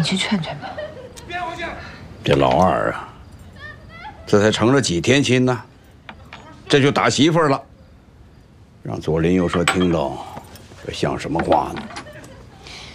去劝劝吧。 这老二啊，这才成了几天亲呢，这就打媳妇儿了，让左邻右舍听到，这像什么话呢？